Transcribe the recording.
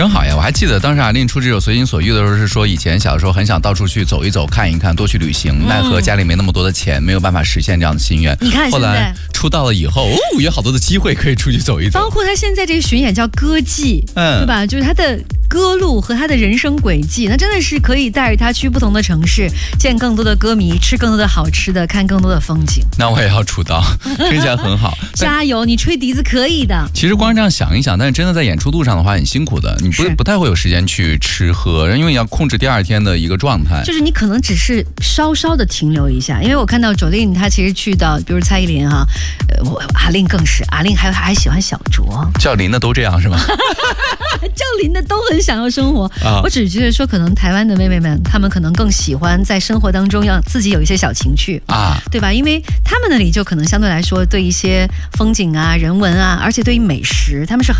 真好呀！我还记得当时阿令出这首《随心所欲》的时候，是说以前小时候很想到处去走一走、看一看，多去旅行，奈何家里没那么多的钱，没有办法实现这样的心愿。 你看， 后来出道了以后，有好多的机会可以出去走一走。 包括他现在这个巡演叫歌季，对吧？就是他的歌路和他的人生轨迹，那真的是可以带着他去不同的城市，见更多的歌迷，吃更多的好吃的，看更多的风景。 那我也要出道，听起来很好。 加油，你吹笛子可以的。 其实光这样想一想，但是真的在演出路上的话很辛苦的，你不太会有时间去吃喝，因为你要控制第二天的一个状态。 就是你可能只是稍稍的停留一下，因为我看到Jolin他其实去到，比如蔡依林啊，阿令更是，阿令还喜欢小酌， 叫林的都这样是吗？ 叫林的都很想要生活。我只是觉得说，可能台湾的妹妹们，她们可能更喜欢在生活当中让自己有一些小情趣啊，对吧？因为他们那里就可能相对来说对一些风景啊、人文啊，而且对于美食，他们是很